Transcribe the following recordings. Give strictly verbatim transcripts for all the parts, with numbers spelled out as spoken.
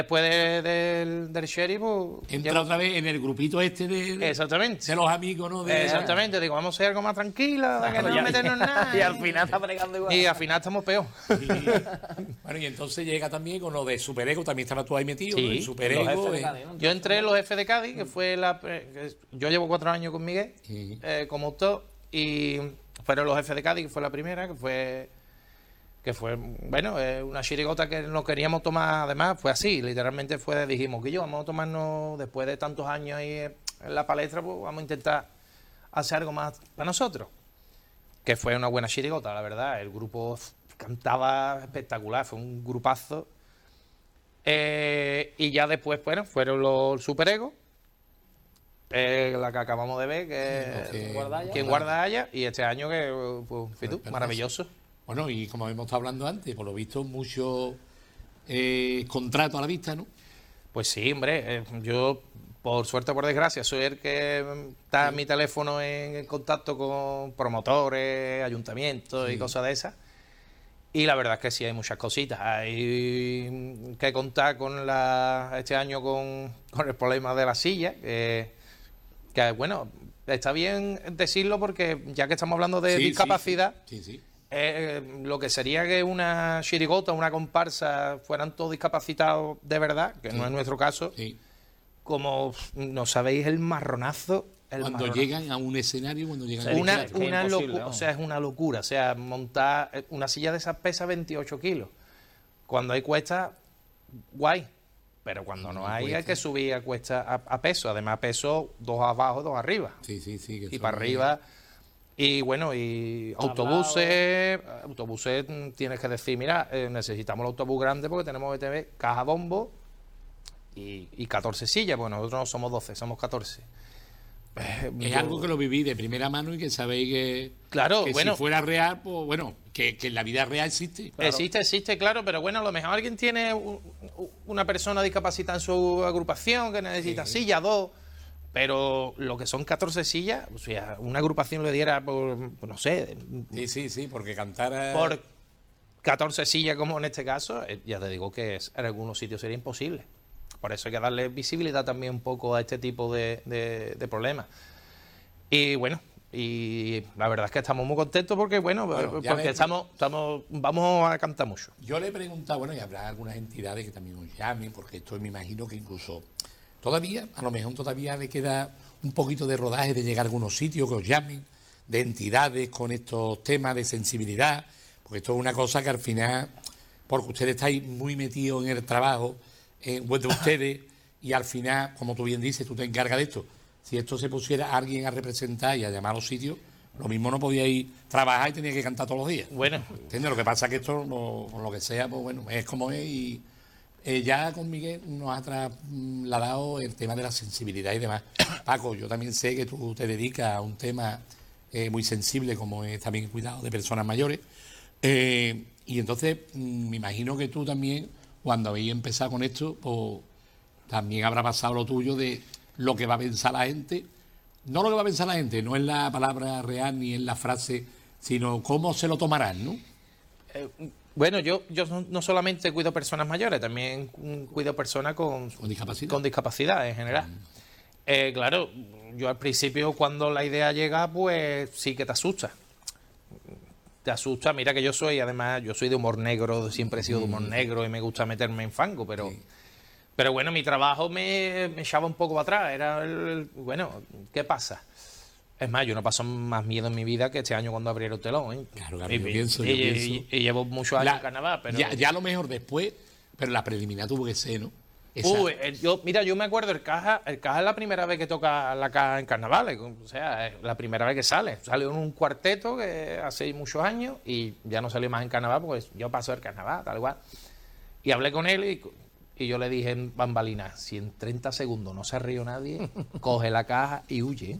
después de, del, del sheriff, pues, entra ya, otra vez en el grupito este de, de, exactamente. de los amigos, ¿no? De, Exactamente, digo, vamos a ser algo más tranquilo, de que no Ya- meternos en nada. Y al final está bregando igual. Y al final estamos peor. Y, bueno, y entonces llega también con lo de Superego, también estaba tú ahí metido, Sí, ¿no? El Los Superego. jefes de eh, Cádiz, ¿no? Yo entré en los F de Cádiz, que fue la... que yo llevo cuatro años con Miguel, Sí. eh, como autor, y fueron los F de Cádiz, que fue la primera, que fue... que fue, bueno, eh, una chirigota que no queríamos tomar, además, fue así, literalmente fue, dijimos que yo, vamos a tomarnos, después de tantos años ahí en la palestra, pues vamos a intentar hacer algo más para nosotros. Que fue una buena chirigota, la verdad, el grupo cantaba espectacular, fue un grupazo. Eh, y ya después, bueno, fueron los Superegos, eh, la que acabamos de ver, que Sí, es guarda haya. Quien guarda haya, y este año que, pues, en fin, tú, Verdad, maravilloso. Bueno, y como hemos estado hablando antes, por lo visto, muchos eh, contratos a la vista, ¿no? Pues sí, hombre, eh, yo, por suerte o por desgracia, soy el que mm, está en mi teléfono en, en contacto con promotores, ayuntamientos y Sí. cosas de esas. Y la verdad es que sí, hay muchas cositas. Hay que contar con la este año con, con el problema de la silla, que, que, bueno, está bien decirlo porque ya que estamos hablando de Sí, sí, discapacidad, Sí, sí. eh, lo que sería que una chirigota, una comparsa, fueran todos discapacitados de verdad, que Sí. no es nuestro caso, sí. como no sabéis el marronazo. El Cuando marronazo. llegan a un escenario, cuando llegan a Sí, Una, es que es una imposible, locura, o vamos. sea, es una locura. O sea, montar eh, una silla de esas pesa veintiocho kilos. Cuando hay cuesta, guay. Pero cuando no No hay, hay cuesta. que subir a cuesta a, a peso. Además, peso dos abajo, dos arriba. Sí, sí, sí. que Y son- para arriba. Y bueno, y autobuses, autobuses mm, tienes que decir, mira, eh, necesitamos el autobús grande porque tenemos B T V, caja bombo y, y catorce sillas. Bueno, nosotros no somos doce, somos catorce. Eh, Es yo- algo que lo viví de primera mano y que sabéis que, Claro, que bueno. si fuera real, pues bueno, que, que en la vida real existe. Existe, existe, claro, pero bueno, a lo mejor alguien tiene u- u- una persona discapacitada en su agrupación que necesita Sí. silla, dos, pero lo que son catorce sillas, o sea, una agrupación le diera por, por, no sé, Sí, sí, sí, porque cantar a- por catorce sillas como en este caso, eh, ya te digo que es- en algunos sitios sería imposible. Por eso hay que darle visibilidad también un poco a este tipo de, de- de problemas. Y bueno, y la verdad es que estamos muy contentos porque, bueno, Bueno, ya porque ves- estamos, estamos, vamos a cantar mucho. Yo le he preguntado, bueno, y habrá algunas entidades que también os llamen, porque esto me imagino que incluso todavía, a lo mejor todavía le queda un poquito de rodaje de llegar a algunos sitios que os llamen, de entidades con estos temas de sensibilidad, porque esto es una cosa que al final, porque ustedes estáis muy metidos en el trabajo eh, web de ustedes, y al final, como tú bien dices, tú te encargas de esto. Si esto se pusiera alguien a representar y a llamar a los sitios, lo mismo no podíais trabajar y teníais que cantar todos los días. Bueno, ¿Entiendes? Lo que pasa es que esto, lo, lo que sea, pues bueno, es como es. Y eh, ya con Miguel nos ha trasladado el tema de la sensibilidad y demás. Paco, yo también sé que tú te dedicas a un tema eh, muy sensible, como es también el cuidado de personas mayores. Eh, y entonces, mm, me imagino que tú también, cuando habéis empezado con esto, pues también habrá pasado lo tuyo de lo que va a pensar la gente. No lo que va a pensar la gente, no es la palabra real ni es la frase, sino cómo se lo tomarán, ¿no? eh, bueno, yo, yo no no solamente cuido personas mayores, también mm, cuido personas con, Con discapacidad. con discapacidad en general. Eh, claro, yo al principio cuando la idea llega, pues sí que te asusta. Te asusta, mira que yo soy, además, yo soy de humor negro, siempre he sido de humor negro y me gusta meterme en fango, pero... Sí. Pero bueno, mi trabajo me, me echaba un poco para atrás. Era el, el- bueno, ¿qué pasa? Es más, yo no paso más miedo en mi vida que este año cuando abrieron el telón. ¿eh? Claro, claro, y, yo y- pienso, y- yo y- pienso. y llevo muchos años La- en carnaval, pero... ya, ya a lo mejor después, pero la preliminar tuvo que ser, ¿no? Esa- Uy, eh, yo, mira, yo me acuerdo, el caja, el caja es la primera vez que toca la caja en carnavales, o sea, es la primera vez que sale. Salió en un cuarteto que hace muchos años y ya no salió más en carnaval porque yo paso el carnaval, tal cual. Y hablé con él y, y yo le dije en bambalina, si en treinta segundos no se rió nadie, coge la caja y huye.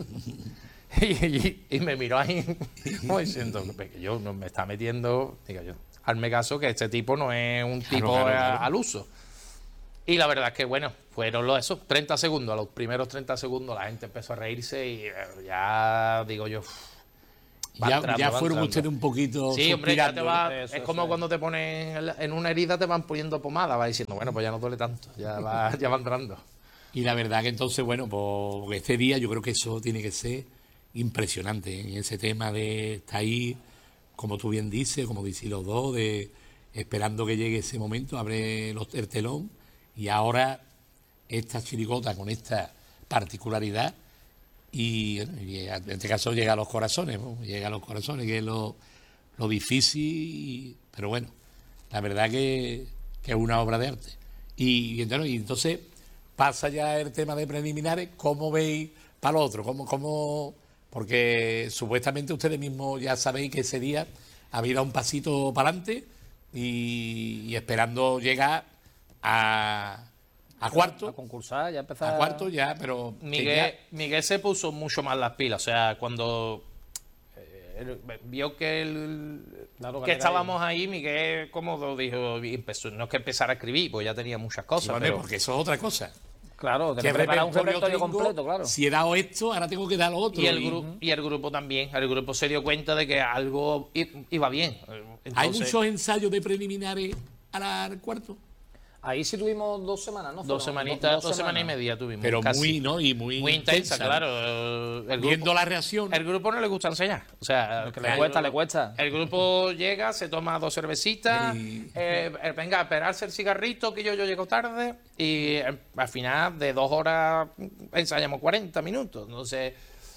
y, y- y me miró ahí como diciendo que yo no me está metiendo, digo yo, hazme caso que este tipo no es un Claro, tipo claro, a- claro. al uso. Y la verdad es que, bueno, fueron los, esos treinta segundos, a los primeros treinta segundos la gente empezó a reírse y eh, ya digo yo, uf, Va Ya, entrando, ya va fueron entrando. ustedes un poquito Sí, hombre, ya te suspirando, va, ¿no? Eso, es como eso, cuando te ponen en la- en una herida te van poniendo pomada, va diciendo, bueno, pues ya no duele tanto, ya va, ya va entrando. Y la verdad que entonces, bueno, pues este día yo creo que eso tiene que ser impresionante, ¿eh? En ese tema de estar ahí, como tú bien dices, como decís los dos, de esperando que llegue ese momento, abre los, el telón y ahora esta chirigota con esta particularidad y, y en este caso llega a los corazones, ¿no? Llega a los corazones, que es lo, lo difícil, y- pero bueno, la verdad que, que es una obra de arte. Y, y entonces, y entonces pasa ya el tema de preliminares, ¿cómo veis para lo otro? ¿Cómo, cómo? Porque supuestamente ustedes mismos ya sabéis que ese día había dado un pasito para adelante y, y esperando llegar a, a cuarto, A concursar, ya empezar. a cuarto ya, pero que Miguel, ya- Miguel se puso mucho más las pilas, o sea, cuando eh, él vio que, el, Claro, que que estábamos ahí, Miguel como lo dijo, y empezó, no es que empezara a escribir, pues ya tenía muchas cosas, Vale, pero porque eso es otra cosa. Claro, ¿Qué tener preparar un repertorio repertorio tengo? completo, claro. Si he dado esto, ahora tengo que dar lo otro. y el, Y gru- y el grupo también, el grupo se dio cuenta de que algo i- iba bien. Entonces, hay muchos ensayos de preliminares al, al cuarto, Ahí sí tuvimos dos semanas, ¿no? dos Fueron semanitas, dos, semanas y media tuvimos. pero casi. muy, ¿no? Y muy, Muy intensa, ¿no? claro. El grupo, Viendo la reacción. el grupo no le gusta enseñar. O sea, Que le cuesta, le cuesta. El grupo llega, se toma dos cervecitas, Y- eh, eh, venga, a esperarse el cigarrito, que yo, yo llego tarde, y eh, al final de dos horas ensayamos cuarenta minutos. Entonces,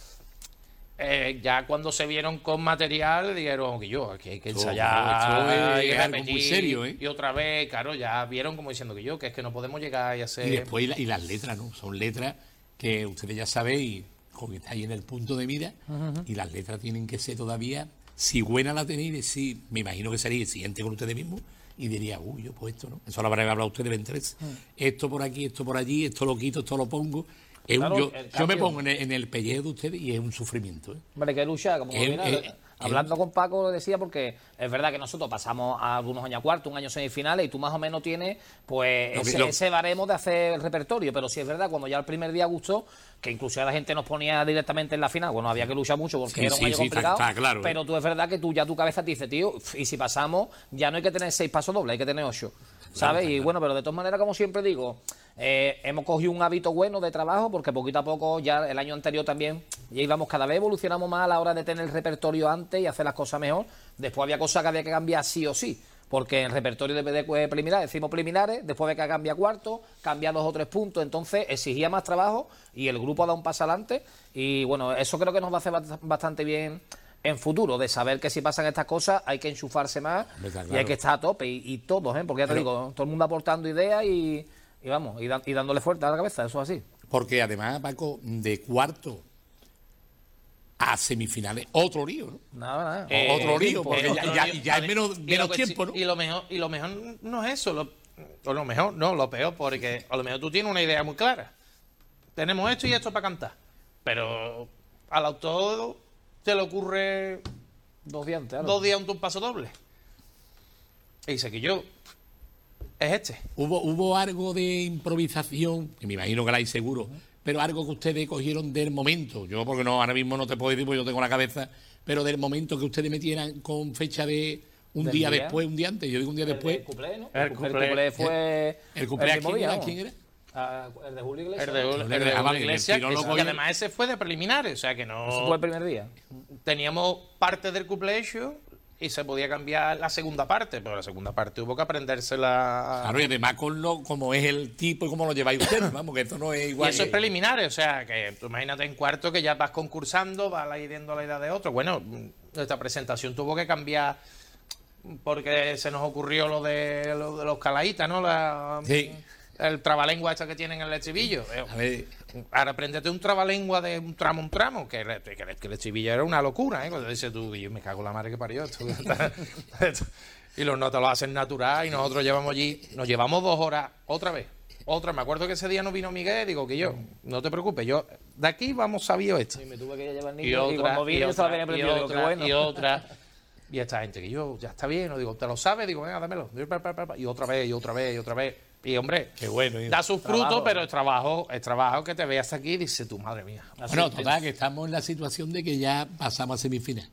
eh, ya cuando se vieron con material, dijeron que yo, aquí hay que Esto, ensayar, esto es hay que algo muy repetir, serio, ¿eh? y otra vez, claro, ya vieron como diciendo que yo, que es que no podemos llegar y hacer... Y después y, la- y las letras, ¿no? Son letras que ustedes ya sabéis, como que está ahí en el punto de mira, y las letras tienen que ser todavía, si buena la tenéis, sí, me imagino que sería el siguiente con ustedes mismos, y diría, uy, yo pues esto, ¿no? Eso lo habrán hablado ustedes veinte veces. Esto por aquí, esto por allí, esto lo quito, esto lo pongo. Es un- Claro, yo, el yo me cambio. pongo en el, en el pellejo de ustedes y es un sufrimiento, ¿eh? Vale, que lucha, como Eh, mira, eh, hablando con Paco lo decía, porque es verdad que nosotros pasamos a algunos años a cuarto, un año semifinales, y tú más o menos tienes pues Lo que- ese, lo- ese baremo de hacer el repertorio, pero sí es verdad, cuando ya el primer día gustó, que incluso la gente nos ponía directamente en la final, bueno, había que luchar mucho porque Sí, era un sí, año sí, está- complicado, está claro, ¿eh? pero tú es verdad que tú ya tu cabeza te dice, tío, y si pasamos, ya no hay que tener seis pasos dobles, hay que tener ocho, ¿sabes? está Y claro. bueno, pero de todas maneras, como siempre digo, eh, hemos cogido un hábito bueno de trabajo porque poquito a poco, ya el año anterior también, ya íbamos cada vez evolucionamos más a la hora de tener el repertorio antes y hacer las cosas mejor. Después había cosas que había que cambiar sí o sí, porque el repertorio de, de preliminares, decimos preliminares, después había que cambiar cuarto, cambiar dos o tres puntos, entonces exigía más trabajo y el grupo ha dado un paso adelante y bueno, eso creo que nos va a hacer bast- bastante bien en futuro, de saber que si pasan estas cosas hay que enchufarse más Hombre, está y hay claro. que estar a tope y, y todos, ¿eh? Porque ya te Pero- digo, todo el mundo aportando ideas y, y vamos, y, da- y dándole fuerte a la cabeza, eso es así. Porque además, Paco, de cuarto a semifinales, otro lío, ¿no? Nada, nada. Eh, otro lío, porque otro ya, ya- lío. ya A es ver, menos, y menos lo que tiempo, sí- ¿no? Y lo mejor, y lo mejor no es eso, lo, o lo mejor, no, lo peor, porque a lo mejor tú tienes una idea muy clara. Tenemos esto y esto para cantar. Pero al autor te le ocurre Dos días antes, claro. dos días un paso doble. Y dice que yo, es este. Hubo, hubo algo de improvisación, que me imagino que la hay seguro, pero algo que ustedes cogieron del momento. Yo, porque no, ahora mismo no te puedo decir, porque yo tengo la cabeza, pero del momento que ustedes metieran con fecha de un Del día, día. después, un día antes. Yo digo un día después. El cuplé, ¿no? El El cuplé. cuplé fue ¿El cumpleaños mismo quién día, era? ¿no? ¿Quién era? Ah, el de Julio Iglesias. El de, el de Ah, Julio vale, que el Iglesias, tiro que- lo y cogió. además ese fue de preliminares, o sea que Eso no... fue el primer día. Teníamos parte del couple hecho y se podía cambiar la segunda parte, pero la segunda parte hubo que aprendérsela. Claro, y además con lo, como es el tipo y cómo lo lleváis ustedes, vamos, que esto no es Y igual. eso es preliminares, o sea, que tú imagínate en cuarto que ya vas concursando, vas leyendo la idea de otro. Bueno, esta presentación tuvo que cambiar porque se nos ocurrió lo de, lo de los calaitas, ¿no? La, Sí. El trabalengua esta que tienen en el estribillo. A ver, Ahora aprendete un trabalengua de un tramo a un tramo, que, el- que, el- que el estribillo era una locura, ¿eh? Cuando dices tú, yo me cago en la madre que parió esto. Esto. Y los notas lo hacen natural y nosotros llevamos allí, nos llevamos dos horas otra vez. Otra, me acuerdo que ese día no vino Miguel, digo que yo, no te preocupes, yo de aquí vamos sabido esto. Y me tuve que llevar el niño Y y, otra, cuando y vine yo estaba bien otra, y aprendido, digo, qué otra, bueno. y otra. Y esta gente que yo, ya está bien, no digo, ¿te lo sabes? Digo, venga, dámelo. Y otra vez, y otra vez, y otra vez. Y hombre, qué bueno. da sus frutos, Trabajo. pero es trabajo, es trabajo que te veas aquí y dices tú, madre mía. Bueno, total, que estamos en la situación de que ya pasamos a semifinal.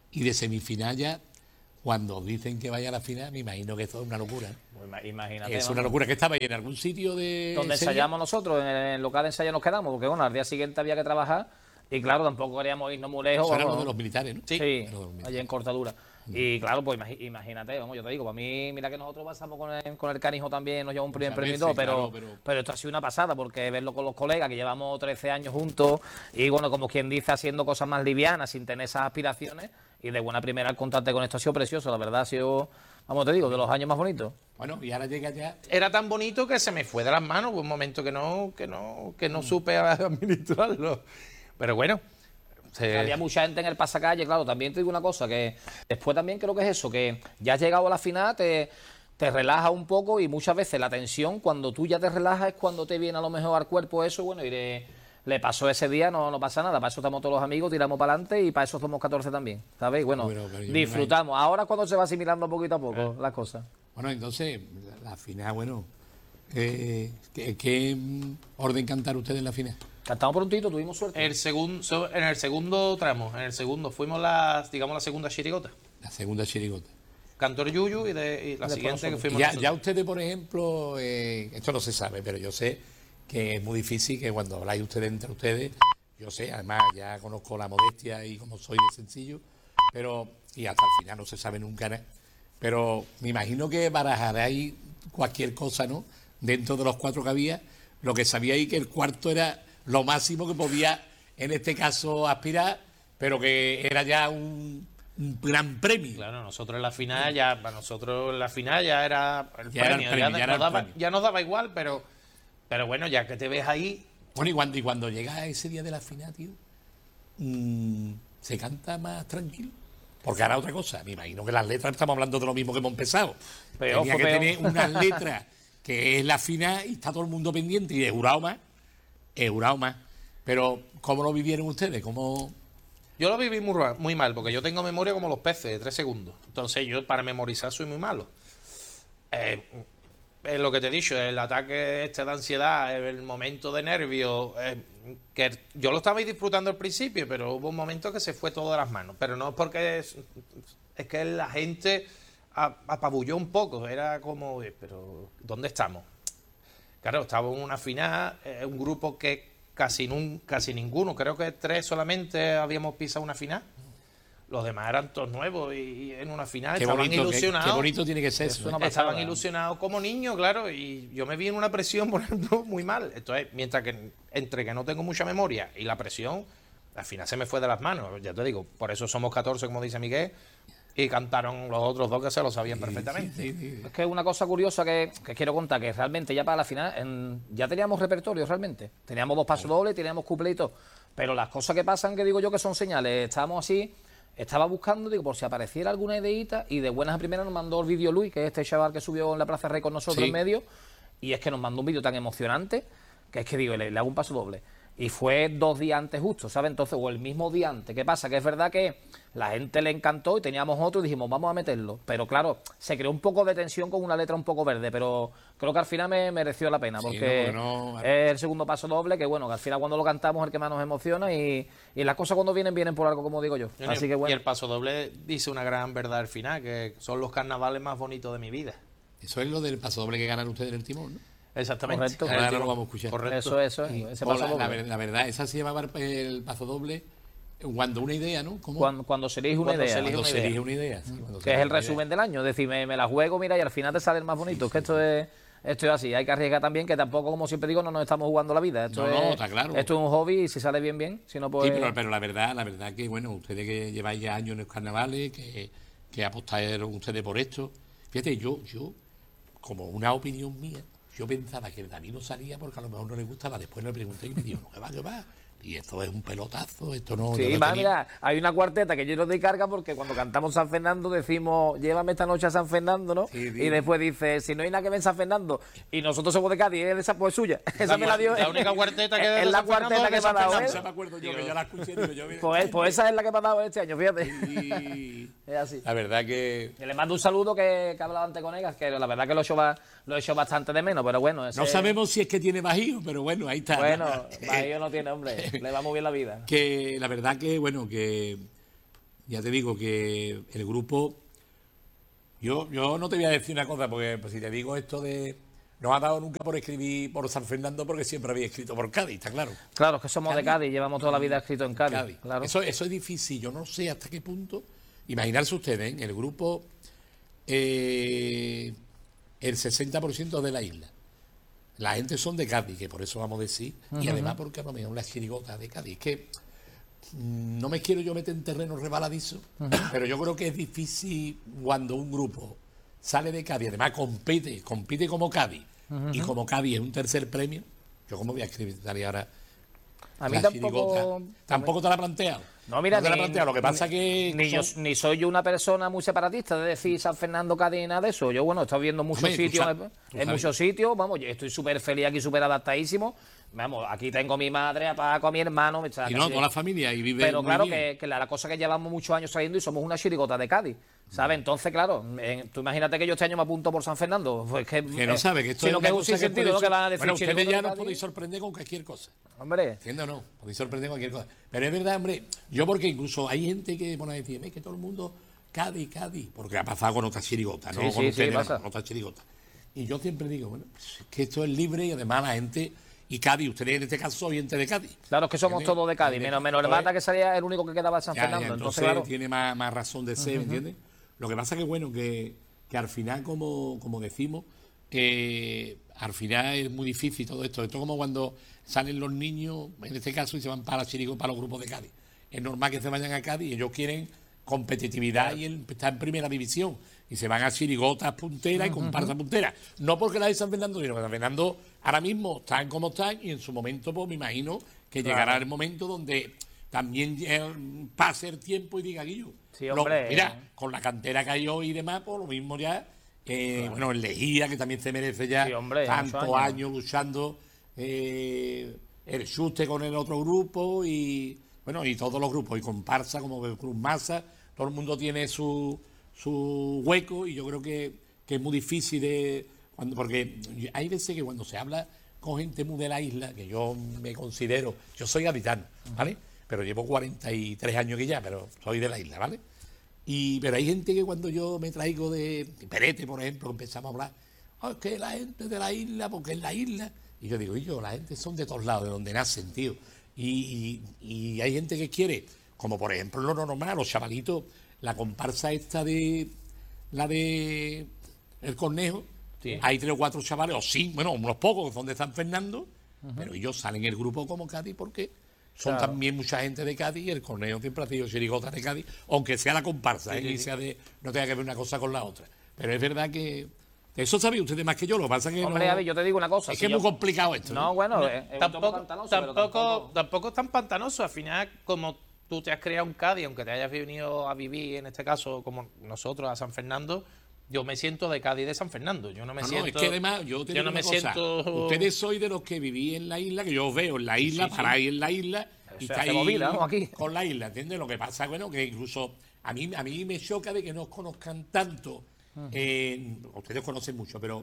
y de semifinal ya, cuando dicen que vaya a la final, me imagino que esto es una locura. Pues imagínate. Es vamos. una locura. ¿Que estabais en algún sitio de Donde Sevilla? ensayamos nosotros, en el local de ensayo nos quedamos, porque bueno, al día siguiente había que trabajar y claro, tampoco queríamos irnos muy lejos. Eso era vamos. lo de los militares, ¿no? Sí, Era lo de los militares. allí en Cortadura. Y claro, pues imagi- imagínate, vamos, yo te digo, para mí, mira que nosotros pasamos con el, con el canijo también, nos llevamos un primer Muchas premio y veces, todo, pero, claro, pero... pero- esto ha sido una pasada, porque verlo con los colegas, que llevamos trece años juntos, y bueno, como quien dice, haciendo cosas más livianas, sin tener esas aspiraciones, y de buena primera el contacto con esto ha sido precioso, la verdad ha sido, vamos, te digo, de los años más bonitos. Bueno, y ahora llega ya. Era tan bonito que se me fue de las manos, hubo un momento que no, que no, que no supe administrarlo. Pero bueno. se- Había mucha gente en el pasacalle, claro, también te digo una cosa, que después también creo que es eso, que ya has llegado a la final, te, te relajas un poco y muchas veces la tensión, cuando tú ya te relajas es cuando te viene a lo mejor al cuerpo eso, bueno, y le, le pasó ese día, no, no pasa nada, para eso estamos todos los amigos, tiramos para adelante y para eso somos catorce también, ¿sabes? Bueno, Bueno, pero yo me disfrutamos. Ahora es cuando se va asimilando poquito a poco las cosas. Bueno, entonces, la, la final, bueno. eh, ¿qué, qué, mm, orden cantar ustedes en la final? Cantamos prontito, tuvimos suerte. el segundo, en el segundo tramo, en el segundo, fuimos las, digamos, la segunda chirigota. La segunda chirigota. Cantor Yuyu y, de, y la Después siguiente que nosotros. fuimos Ya, nosotros. ya ustedes, por ejemplo, eh, esto no se sabe, pero yo sé que es muy difícil que cuando habláis ustedes entre ustedes, yo sé, además ya conozco la modestia y como soy de sencillo, pero, y hasta el final no se sabe nunca nada, pero me imagino que barajaréis cualquier cosa, ¿no? Dentro de los cuatro que había, lo que sabíais que el cuarto era lo máximo que podía, en este caso, aspirar, pero que era ya un, un gran premio. Claro, nosotros en la final ya, para nosotros en la final ya era el Ya era el premio, premio, ya, ya era nos el daba, premio. ya nos daba igual, pero, pero bueno, ya que te ves ahí, Bueno, y cuando, y cuando llega ese día de la final, tío, mm, ¿se canta más tranquilo? Porque ahora otra cosa, me imagino que las letras estamos hablando de lo mismo que hemos empezado. Peor, Tenía fue que peor. tener unas letras que es la final y está todo el mundo pendiente y he jurado más, he jurado más. Pero, ¿cómo lo vivieron ustedes? ¿Cómo...? yo lo viví muy, ra- muy mal, porque yo tengo memoria como los peces, de tres segundos. Entonces yo para memorizar soy muy malo. Eh, es lo que te he dicho, el ataque este de ansiedad, el momento de nervio, eh, que yo lo estaba disfrutando al principio, pero hubo un momento que se fue todo de las manos. Pero no es porque es, es que la gente a- apabulló un poco, era como, "Oye, pero ¿dónde estamos?". Claro, estaba en una final, eh, un grupo que casi, nun- casi ninguno, creo que tres solamente habíamos pisado una final. Los demás eran todos nuevos y, y en una final Qué estaban bonito, qué, ilusionados. qué bonito tiene que ser Es eso. una ¿eh? pasada. Estaban ilusionados como niños, claro, y yo me vi en una presión, por ejemplo, muy mal. Entonces, mientras que entre que no tengo mucha memoria y la presión, al final se me fue de las manos. Ya te digo, por eso somos catorce, como dice Miguel, y cantaron los otros dos que se lo sabían perfectamente. Sí, sí, sí. Es que una cosa curiosa que, que quiero contar, que realmente ya para la final en- ya teníamos repertorio realmente. Teníamos dos pasos dobles, teníamos couple y todo. Pero las cosas que pasan, que digo yo que son señales, estábamos así, estaba buscando, digo, por si apareciera alguna ideita, y de buenas a primeras nos mandó el vídeo Luis, que es este chaval que subió en la Plaza Rey con nosotros Sí. en medio, y es que nos mandó un vídeo tan emocionante, que es que digo, le, le hago un paso doble. Y fue dos días antes justo, ¿sabes? Entonces, o el mismo día antes. ¿Qué pasa? Que es verdad que la gente le encantó y teníamos otro y dijimos, vamos a meterlo. Pero claro, se creó un poco de tensión con una letra un poco verde, pero creo que al final me mereció la pena, Sí, porque no, no, es el segundo paso doble, que bueno, que al final cuando lo cantamos es el que más nos emociona y, y las cosas cuando vienen, vienen por algo, como digo yo. Y Así el- que Y bueno. el paso doble dice una gran verdad al final, que son los carnavales más bonitos de mi vida. Eso es lo del paso doble que ganan ustedes en el timón, ¿no? Exactamente. Correcto. El Ahora timón. lo vamos a escuchar. Correcto. Eso, eso, es, ese O paso la, la doble. ver- la verdad, esa se llamaba el paso doble cuando una idea, ¿no? ¿Cómo? Cuando, cuando se elige una Cuando idea. se elige Cuando una se idea. elige una idea. sí, cuando se Que es elige el una idea. resumen del año. Es decir, me, me la juego, mira, y al final te sale el más bonito. Es que esto es, esto es así. Hay que arriesgar también, que tampoco, como siempre digo, no nos estamos jugando la vida. Esto No, es, no, está claro. Esto es un hobby y si sale bien, bien. Si no, pues... Sí, pero, pero la verdad, la verdad que, bueno, ustedes que lleváis ya años en los carnavales, que, que apostaron ustedes por esto. Fíjate, yo, yo, como una opinión mía, yo pensaba que el David no salía porque a lo mejor no le gustaba. Después le pregunté y me dijo, no, que va, que va. Y esto es un pelotazo, esto no... yo Sí, no más, tenía- mira, hay una cuarteta que yo no doy carga porque cuando cantamos San Fernando decimos, llévame esta noche a San Fernando, ¿no? Sí, sí. Y después dice, si no hay nada que ver en San Fernando, y nosotros somos de Cádiz, ¿eh? Esa pues es suya. Esa me la dio. La única cuarteta que es de es la San Fernando cuarteta es que de me ha San dado Fernando. él. Esa me acuerdo yo, que yo la escuché, digo, yo... Pues, pues esa es la que me ha dado este año, fíjate. Y Es así. la verdad que... Y le mando un saludo que, que he hablado antes con ellas, que la verdad que lo he hecho, ba- lo he hecho bastante de menos, pero bueno. Ese, No sabemos si es que tiene bajío, pero bueno, ahí está. Bueno, Bahío no tiene, hombre. Le va muy bien la vida. Que la verdad que, bueno, que ya te digo que el grupo, yo, yo no te voy a decir una cosa, porque pues, si te digo esto de, no ha dado nunca por escribir por San Fernando, porque siempre había escrito por Cádiz, está claro. Claro, es que somos Cádiz. de Cádiz, llevamos toda la vida escrito en Cádiz. Cádiz. Claro. Eso, eso es difícil, yo no sé hasta qué punto. Imaginarse ustedes, ¿eh? El grupo, eh, el sesenta por ciento de la isla. La gente son de Cádiz, que por eso vamos a decir, uh-huh. Y además porque a lo mejor las chirigotas de Cádiz. Es que mmm, no me quiero yo meter en terreno rebaladizo, uh-huh. Pero yo creo que es difícil cuando un grupo sale de Cádiz, además compite, compite como Cádiz, uh-huh. Y como Cádiz es un tercer premio, yo como voy a escribir ahora. A mí tampoco... Tampoco te la he planteado. No, mira, no te ni, la he planteado. Lo que pasa ni, que... Ni, yo, ni soy yo una persona muy separatista de decir San Fernando, Cádiz y nada de eso. Yo, bueno, he estado viendo muchos Hombre, sitios, tú sabes, tú en muchos sitios, vamos, yo estoy súper feliz aquí, súper adaptadísimo. Vamos, aquí tengo a mi madre, a Paco, a mi hermano. Me y no, toda la familia, y vive Pero muy claro, bien. que, que la, la cosa que llevamos muchos años saliendo y somos una chirigota de Cádiz, ¿sabes? Entonces, claro, en, tú imagínate que yo este año me apunto por San Fernando. Pues que, que no eh, sabe que esto sino es que es una un cosa que sinsentido, puede ¿no? Que van a sor- decir Bueno, ustedes chirigota ya de nos Cádiz. podéis sorprender con cualquier cosa. Hombre. ¿Entiendes o no? Podéis sorprender con cualquier cosa. Pero es verdad, hombre, yo porque incluso hay gente que pone a decir, es que todo el mundo, Cádiz, Cádiz, porque ha pasado con otras chirigotas, ¿no? Sí, con sí, ustedes, sí, no, pasa. con otras chirigotas. Y yo siempre digo, bueno, pues es que esto es libre y además la gente, y Cádiz, ustedes en este caso son gente de Cádiz. Claro, es que somos ¿Entiendes? todos de Cádiz, menos, menos el Mata, que salía el único que quedaba en San Ya, Fernando. ya, entonces, entonces claro. tiene más, más razón de ser, Uh-huh. ¿entiendes? Lo que pasa que, bueno, que, que al final, como, como decimos, eh, al final es muy difícil todo esto. Esto es como cuando salen los niños, en este caso, y se van para Chirigo, para los grupos de Cádiz. Es normal que se vayan a Cádiz y ellos quieren competitividad y el, estar en primera división. Y se van a chirigotas punteras y comparsas punteras. No porque las de San Fernando, sino que San Fernando ahora mismo están como están y en su momento, pues me imagino que Claro. llegará el momento donde también eh, pase el tiempo y diga Guillo. Sí, Lo- hombre. mira, con la cantera que hay hoy y demás, pues lo mismo ya. Eh, claro. Bueno, el Lejía, que también se merece ya Sí, hombre, tantos muchos años. años. luchando. Eh, el Xuste con el otro grupo y bueno, y todos los grupos, y comparsa como Cruz Masa, todo el mundo tiene su, su hueco y yo creo que, que es muy difícil de. Cuando, porque hay veces que cuando se habla con gente muy de la isla, que yo me considero, yo soy gaditano, ¿vale? Pero llevo cuarenta y tres años que ya, pero soy de la isla, ¿vale? Y, pero hay gente que cuando yo me traigo de Perete, por ejemplo, empezamos a hablar, oh, es que la gente de la isla, porque es la isla. Y yo digo, y yo, la gente son de todos lados, de donde nacen, tío. Y, y, y hay gente que quiere, como por ejemplo lo normal, los chavalitos, la comparsa esta de, la de El Cornejo, Sí. hay tres o cuatro chavales, o sí, bueno, unos pocos que son de San Fernando, uh-huh. Pero ellos salen en el grupo como Cádiz porque son Claro. también mucha gente de Cádiz y el Cornejo siempre ha sido chirigota de Cádiz, aunque sea la comparsa, Sí, ¿eh? sí, Y sí. sea de, no tenga que ver una cosa con la otra. Pero es verdad que eso sabía ustedes más que yo, lo que pasa es que Hombre, no, Javi, yo te digo una cosa. es si que es yo- muy complicado esto. No, bueno, es, es un toque Tampoco, pantanoso, pero tampoco, tampoco- tampoco es tan pantanoso. Al final, como tú te has criado en Cádiz, aunque te hayas venido a vivir, en este caso, como nosotros, a San Fernando, yo me siento de Cádiz de San Fernando. Yo no me Ah, no, siento. es que además yo te yo digo no una me cosa, siento. ustedes sois de los que viví en la isla, que yo os veo en la isla, sí. paráis en la isla y O sea, estáis hacemos vida, ¿no? Aquí. con la isla, ¿entiendes? Lo que pasa, bueno, que incluso a mí, a mí me choca de que no os conozcan tanto. Eh, ustedes conocen mucho, pero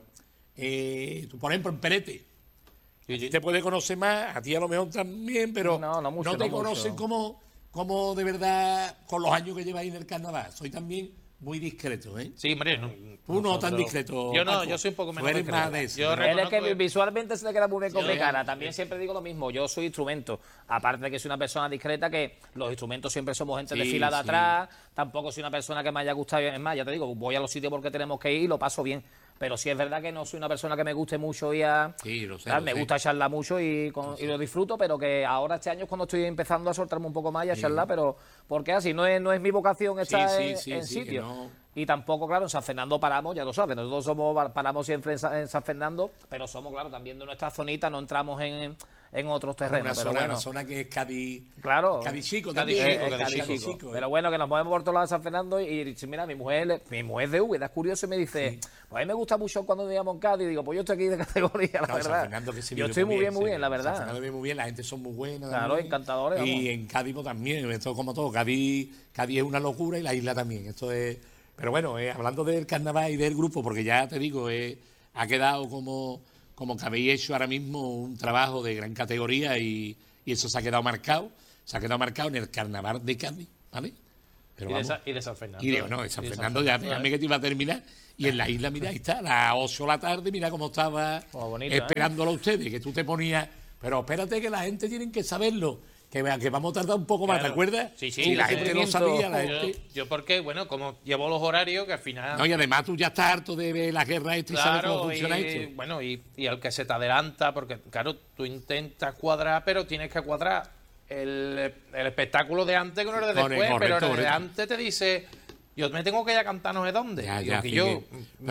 eh, tú, por ejemplo, en Perete, Sí, sí. te puede conocer más, a ti a lo mejor también, pero No, no mucho, te no mucho. conocen como, como de verdad con los años que lleváis en el carnaval. Soy también muy discreto, ¿eh? Sí, hombre. No, Tú no tan nosotros- discreto. Yo no, Paco. yo soy un poco Tú menos eres discreto. más de eso. Yo ¿no? Él es reconozco- que visualmente se le queda muy bien con Sí, mi cara. sí. También siempre digo lo mismo. Yo soy instrumento. Aparte de que soy una persona discreta, que los instrumentos siempre somos gente de Sí, fila de sí. atrás. Tampoco soy una persona que me haya gustado. Es más, ya te digo, voy a los sitios porque tenemos que ir y lo paso bien. Pero sí es verdad que no soy una persona que me guste mucho ir a... Sí, lo sé, ¿sabes? lo Me sé. gusta charlar mucho y, con- y lo disfruto, pero que ahora este año es cuando estoy empezando a soltarme un poco más y a charlar, pero porque así no es, no es mi vocación estar sí, en, sí, en sí, que sitio. no. Y tampoco, claro, en San Fernando paramos, ya lo sabes, nosotros somos paramos siempre en San, en San Fernando, pero somos, claro, también de nuestra zonita, no entramos en, en otros terrenos. Una pero zona, bueno, una zona que es Cádiz, claro. Cádiz chico Cádiz también. chico, ¿eh? Cádiz Cádiz chico. chico, ¿eh? Pero bueno, que nos movemos por todos lados de San Fernando y, y dice, mira, mi mujer, mi mujer es de Úbeda, es curioso, y me dice, pues a mí me gusta mucho cuando vivíamos en Cádiz, y digo, pues yo estoy aquí de categoría, la No, San verdad. Fernando que se Yo vive estoy muy bien, muy se bien, la vive. San verdad. Fernando vive muy bien, la gente son muy buenas. Claro, también. encantadores, vamos. Y en Cádiz pues, también, esto como todo. Cádiz, Cádiz es una locura y la isla también. Esto es. Pero bueno, eh, hablando del carnaval y del grupo, porque ya te digo, eh, ha quedado como, como que habéis hecho ahora mismo un trabajo de gran categoría y, y eso se ha quedado marcado. Se ha quedado marcado en el carnaval de Cádiz, ¿vale? Pero y, de vamos. Sa- y de San Fernando. Y de, no, de San Y de Fernando ya fíjame que te iba a terminar. Y en la isla, mira, ahí está, a las ocho de la tarde, mira cómo estaba Oh, bonito, esperándolo a ustedes, que tú te ponías. Pero espérate que la gente tiene que saberlo, que, vea que vamos a tardar un poco más, ¿te Claro. acuerdas? Sí, sí, Y la sí, gente sí. no sabía, la Yo, gente. yo porque, bueno, como llevo los horarios, que al final... No, y además tú ya estás harto de ver la guerra esta y sabes cómo Claro, funciona y, esto. bueno, y, y al que se te adelanta, porque claro, tú intentas cuadrar, pero tienes que cuadrar el, el espectáculo de antes con el de Correcto, después, pero el de correcto. antes te dice, yo me tengo que ir a cantar no sé dónde. Ya, Digo ya, que sí, yo, que-